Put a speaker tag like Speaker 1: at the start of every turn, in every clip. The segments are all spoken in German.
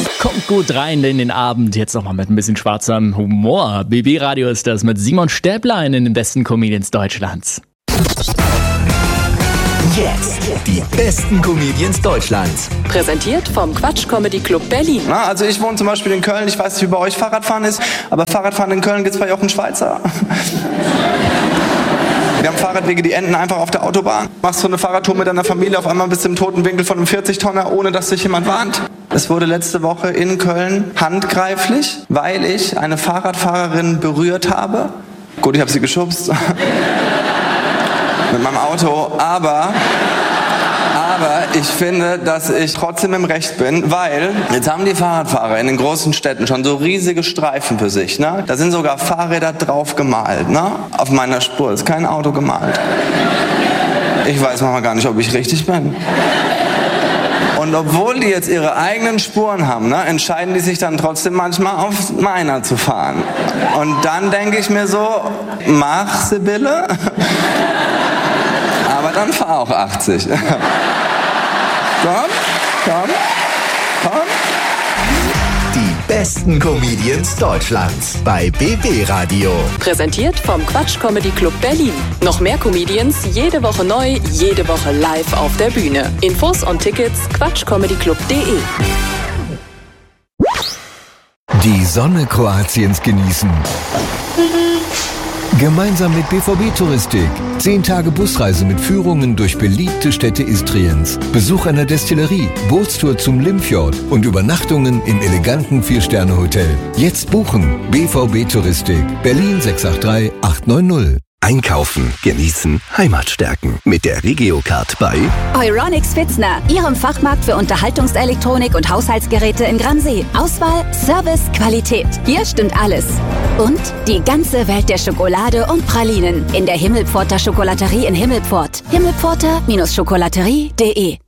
Speaker 1: Kommt gut rein in den Abend, jetzt nochmal mit ein bisschen schwarzem Humor. BB Radio ist das mit Simon Stäblein in den besten Comedians Deutschlands.
Speaker 2: Jetzt die besten Comedians Deutschlands.
Speaker 3: Präsentiert vom Quatsch Comedy Club Berlin.
Speaker 4: Na, also ich wohne zum Beispiel in Köln, ich weiß nicht, wie bei euch Fahrradfahren ist, aber Fahrradfahren in Köln gibt's bei Jochen Schweizer. Wir haben Fahrradwege, die enden einfach auf der Autobahn. Machst du eine Fahrradtour mit deiner Familie, auf einmal bist du im toten Winkel von einem 40-Tonner, ohne dass dich jemand warnt. Es wurde letzte Woche in Köln handgreiflich, weil ich eine Fahrradfahrerin berührt habe. Gut, ich habe sie geschubst. Mit meinem Auto, aber ich finde, dass ich trotzdem im Recht bin, weil jetzt haben die Fahrradfahrer in den großen Städten schon so riesige Streifen für sich, ne? Da sind sogar Fahrräder drauf gemalt, ne? Auf meiner Spur ist kein Auto gemalt. Ich weiß manchmal gar nicht, ob ich richtig bin. Und obwohl die jetzt ihre eigenen Spuren haben, ne, entscheiden die sich dann trotzdem manchmal auf meiner zu fahren. Und dann denke ich mir so, mach Sibylle, aber dann fahr auch 80. Komm.
Speaker 2: Die besten Comedians Deutschlands bei BB Radio.
Speaker 3: Präsentiert vom Quatsch Comedy Club Berlin. Noch mehr Comedians, jede Woche neu, jede Woche live auf der Bühne. Infos und Tickets quatschcomedyclub.de.
Speaker 2: Die Sonne Kroatiens genießen. Gemeinsam mit BVB Touristik. 10 Tage Busreise mit Führungen durch beliebte Städte Istriens. Besuch einer Destillerie, Bootstour zum Limfjord und Übernachtungen im eleganten 4-Sterne-Hotel. Jetzt buchen. BVB Touristik. Berlin 683 890. Einkaufen, genießen, Heimat stärken. Mit der Regiocard bei
Speaker 5: Euronics Pfitzner, Ihrem Fachmarkt für Unterhaltungselektronik und Haushaltsgeräte in Gransee. Auswahl, Service, Qualität. Hier stimmt alles. Und die ganze Welt der Schokolade und Pralinen in der Himmelpforter Schokolaterie in Himmelpfort. Himmelpforter-schokolaterie.de.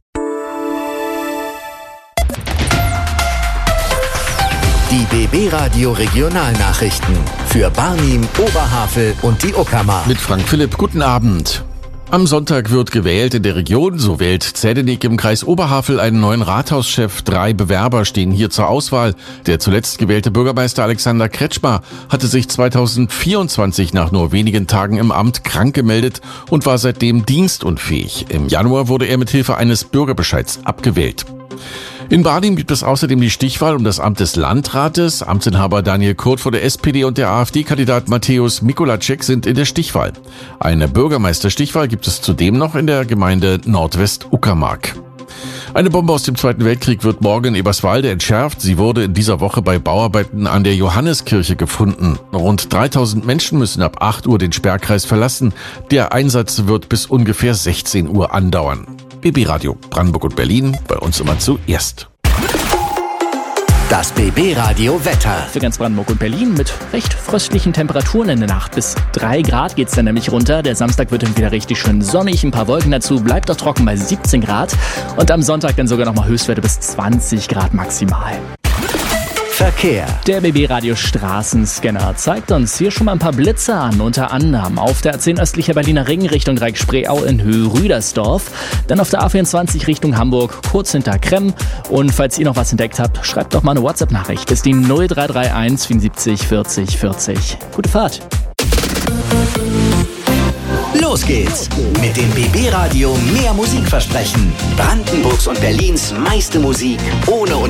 Speaker 2: die BB Radio Regionalnachrichten für Barnim, Oberhavel und die Uckermark.
Speaker 6: Mit Frank Philipp, guten Abend. Am Sonntag wird gewählt in der Region, so wählt Zdeněk im Kreis Oberhavel einen neuen Rathauschef. 3 Bewerber stehen hier zur Auswahl. Der zuletzt gewählte Bürgermeister Alexander Kretschmer hatte sich 2024 nach nur wenigen Tagen im Amt krank gemeldet und war seitdem dienstunfähig. Im Januar wurde er mit Hilfe eines Bürgerbescheids abgewählt. In Barnim gibt es außerdem die Stichwahl um das Amt des Landrates. Amtsinhaber Daniel Kurt von der SPD und der AfD-Kandidat Mateusz Mikolajczyk sind in der Stichwahl. Eine Bürgermeisterstichwahl gibt es zudem noch in der Gemeinde Nordwest-Uckermark. Eine Bombe aus dem Zweiten Weltkrieg wird morgen in Eberswalde entschärft. Sie wurde in dieser Woche bei Bauarbeiten an der Johanneskirche gefunden. Rund 3000 Menschen müssen ab 8 Uhr den Sperrkreis verlassen. Der Einsatz wird bis ungefähr 16 Uhr andauern. BB Radio Brandenburg und Berlin, bei uns immer zuerst.
Speaker 2: Das BB Radio Wetter.
Speaker 1: Für ganz Brandenburg und Berlin mit recht fröstlichen Temperaturen in der Nacht. Bis 3 Grad geht's dann nämlich runter. Der Samstag wird dann wieder richtig schön sonnig. Ein paar Wolken dazu. Bleibt auch trocken bei 17 Grad. Und am Sonntag dann sogar nochmal Höchstwerte bis 20 Grad maximal.
Speaker 2: Verkehr.
Speaker 1: Der BB Radio Straßenscanner zeigt uns hier schon mal ein paar Blitze an, unter anderem auf der A10 östlicher Berliner Ring Richtung Dreieck-Spreeau in Höhe-Rüdersdorf, dann auf der A24 Richtung Hamburg, kurz hinter Kremm. Und falls ihr noch was entdeckt habt, schreibt doch mal eine WhatsApp-Nachricht. Das ist die 0331 74 40 40. Gute Fahrt.
Speaker 2: Los geht's mit dem BB Radio mehr Musikversprechen. Brandenburgs und Berlins meiste Musik ohne